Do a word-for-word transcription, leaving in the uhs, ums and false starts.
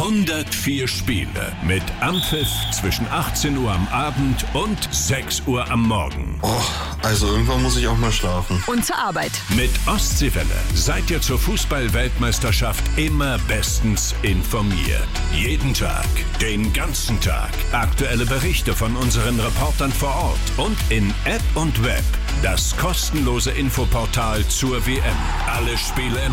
hundertvier Spiele mit Anpfiff zwischen achtzehn Uhr am Abend und sechs Uhr am Morgen. Oh, also irgendwann muss ich auch mal schlafen. Und zur Arbeit. Mit Ostseewelle seid ihr zur Fußball-Weltmeisterschaft immer bestens informiert. Jeden Tag, den ganzen Tag. Aktuelle Berichte von unseren Reportern vor Ort und in App und Web. Das kostenlose Infoportal zur W M. Alle Spiele im